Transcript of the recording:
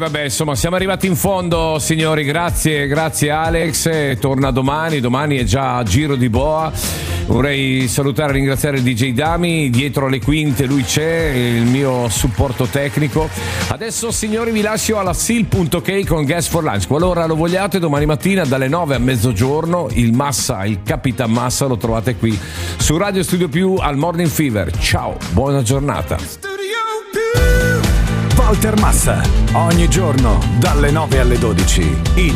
vabbè, insomma, siamo arrivati in fondo, signori. Grazie Alex. Torna domani è già giro di boa. Vorrei salutare e ringraziare il DJ Dami, dietro alle quinte lui c'è, il mio supporto tecnico. Adesso, signori, vi lascio alla seal.k con Gas for Lunch. Qualora lo vogliate, domani mattina dalle 9 a mezzogiorno il Capitan Massa lo trovate qui su Radio Studio Più al Morning Fever. Ciao, buona giornata. Walter Massa, ogni giorno dalle 9 alle 12.